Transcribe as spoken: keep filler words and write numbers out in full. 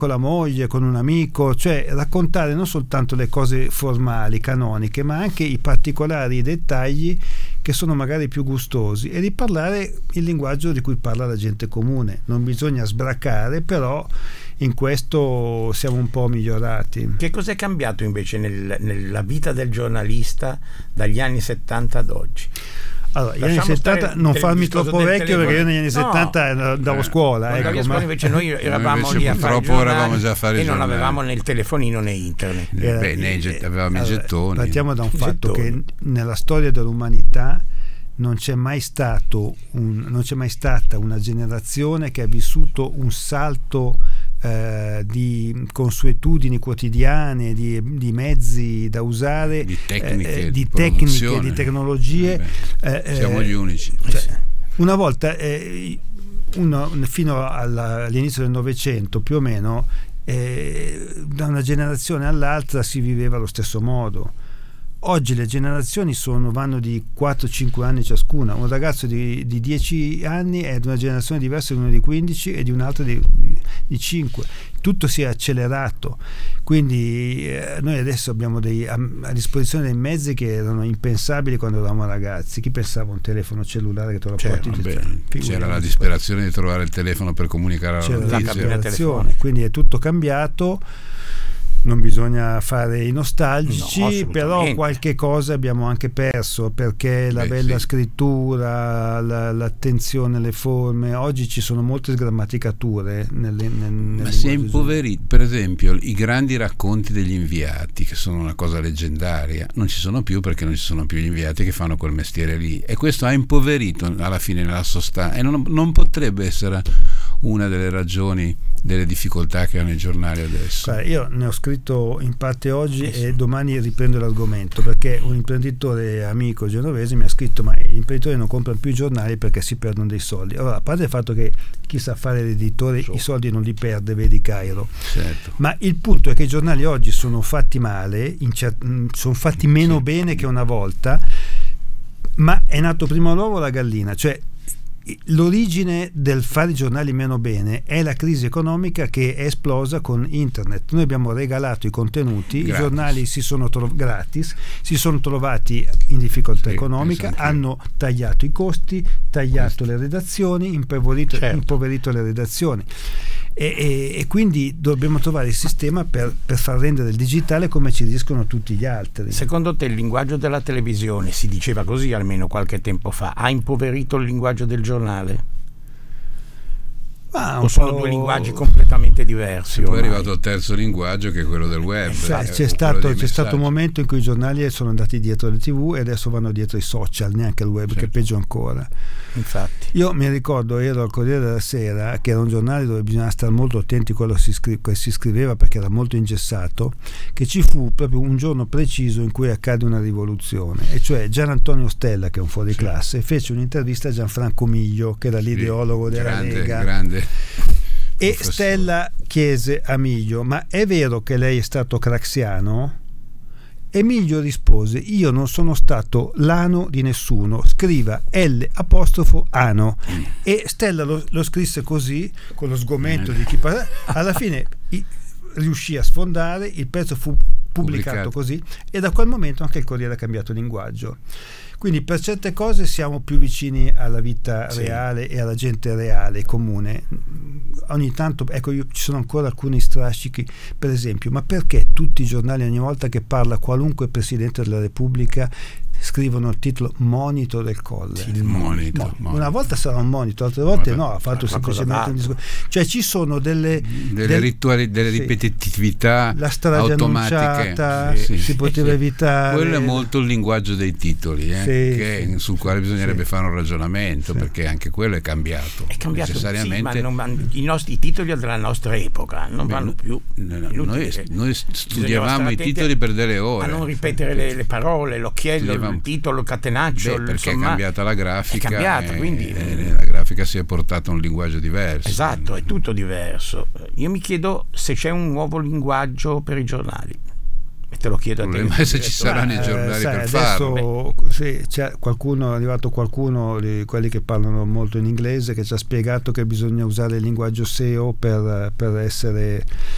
con la moglie, con un amico, cioè raccontare non soltanto le cose formali, canoniche, ma anche i particolari, i dettagli che sono magari più gustosi, e di parlare il linguaggio di cui parla la gente comune. Non bisogna sbracare, però in questo siamo un po' migliorati. Che cos'è cambiato invece nel, nella vita del giornalista dagli anni settanta ad oggi? Allora, gli anni settanta, non farmi troppo vecchio, perché io negli anni no, settanta andavo a scuola, ecco, ecco, ma invece noi eravamo invece lì a fare i giornali, eravamo già a fare e i non giornali. avevamo né il telefonino né internet. Era, Beh, né get- avevamo allora, i gettoni. Partiamo da un fatto gettoni. che nella storia dell'umanità non c'è mai stato un, non c'è mai stata una generazione che ha vissuto un salto eh, di consuetudini quotidiane, di, di mezzi da usare, di tecniche, eh, di, di, tecniche di produzione. tecnologie. Eh beh, siamo eh, gli unici. cioè, una volta, eh, uno, fino alla, all'inizio del Novecento più o meno, eh, da una generazione all'altra si viveva allo stesso modo. Oggi le generazioni sono, vanno di quattro cinque anni ciascuna. Un ragazzo di, di dieci anni è di una generazione diversa di uno di quindici e di un'altra di, di cinque. Tutto si è accelerato, quindi eh, noi adesso abbiamo dei, a, a disposizione dei mezzi che erano impensabili quando eravamo ragazzi. Chi pensava a un telefono cellulare che te lo porti? Vabbè, c'era la disperazione di trovare il telefono per comunicare c'era la la notizia. disperazione, quindi è tutto cambiato. Non bisogna fare i nostalgici, no, però qualche cosa abbiamo anche perso, perché la Beh, bella sì. scrittura, la, l'attenzione alle forme, oggi ci sono molte sgrammaticature nelle, nel, nel Ma si è linguaggio. impoverito. Per esempio, i grandi racconti degli inviati, che sono una cosa leggendaria, non ci sono più, perché non ci sono più gli inviati che fanno quel mestiere lì, e questo ha impoverito alla fine nella sostanza, e non, non potrebbe essere una delle ragioni delle difficoltà che hanno i giornali adesso. Guarda, io ne ho scritto in parte oggi e domani riprendo l'argomento, perché un imprenditore amico genovese mi ha scritto: ma gli imprenditori non comprano più i giornali perché si perdono dei soldi. Allora, a parte il fatto che chi sa fare l'editore i soldi non li perde, vedi Cairo, Certo. ma il punto è che i giornali oggi sono fatti male, in cer- sono fatti meno Sì. bene che una volta, ma è nato prima l'uovo o la gallina? Cioè, l'origine del fare i giornali meno bene è la crisi economica che è esplosa con internet. Noi abbiamo regalato i contenuti, Gratis. i giornali si sono tro- gratis, si sono trovati in difficoltà Sì, economica, penso anch'io. hanno tagliato i costi, tagliato Questo. le redazioni, impoverito, Certo. impoverito le redazioni. E, e, e quindi dobbiamo trovare il sistema per, per far rendere il digitale come ci riescono tutti gli altri. Secondo te il linguaggio della televisione, si diceva così almeno qualche tempo fa, ha impoverito il linguaggio del giornale? Ma O un sono po'- due linguaggi completamente diversi? Poi è ormai? arrivato il terzo linguaggio, che è quello del web. Cioè, eh, c'è quello stato, dei c'è stato un messaggi. momento in cui i giornali sono andati dietro le tv e adesso vanno dietro i social, neanche il web, Certo. che è peggio ancora. Infatti. Io mi ricordo, ero al Corriere della Sera, che era un giornale dove bisognava stare molto attenti a quello che si, scri- che si scriveva, perché era molto ingessato, che ci fu proprio un giorno preciso in cui accade una rivoluzione, e cioè Gian Antonio Stella, che è un fuori classe, fece un'intervista a Gianfranco Miglio, che era l'ideologo della grande, Lega. grande E professore. Stella chiese a Miglio: ma è vero che lei è stato craxiano? E Miglio rispose: io non sono stato l'ano di nessuno, scriva L apostrofo ano. Mm. E Stella lo, lo scrisse così, con lo sgomento di chi parla. Alla fine i, riuscì a sfondare, il pezzo fu pubblicato, Pubblicato. così, e da quel momento anche il Corriere ha cambiato linguaggio. Quindi per certe cose siamo più vicini alla vita Sì. reale e alla gente reale, comune. Ogni tanto, ecco, io, ci sono ancora alcuni strascichi, per esempio: ma perché tutti i giornali, ogni volta che parla qualunque Presidente della Repubblica, scrivono il titolo Monito del Colle? il monito, Mo- monito. Una volta sarà un monito, altre volte Vabbè, no, ha fatto ma cosa semplicemente un d'altro? discorso. Cioè ci sono delle, delle, del- rituali, delle sì. ripetitività La strage automatiche. annunciata, Sì, si sì, poteva sì. evitare. Quello è molto il linguaggio dei titoli, eh, Sì, che- sì. sul quale bisognerebbe Sì. fare un ragionamento, Sì. perché anche quello è cambiato. È cambiato, sì, necessariamente. ma non vanno- i nostri i titoli della nostra epoca non Beh, vanno più. no, no, Inutile noi, che- noi bisognava studiavamo stare i attenti titoli per delle ore. a non ripetere le, le parole, l'occhiello, Studiavamo- il titolo, il catenaccio. Beh, il- perché insomma, è cambiata la grafica, è cambiata, e- quindi e la grafica si è portata a un linguaggio diverso. esatto, è tutto diverso. Io mi chiedo se c'è un nuovo linguaggio per i giornali, e te lo chiedo Il a te. problema è se ci saranno i Eh, giornali sai, per adesso, farlo. sì, c'è qualcuno, è arrivato qualcuno di quelli che parlano molto in inglese, che ci ha spiegato che bisogna usare il linguaggio S E O per, per essere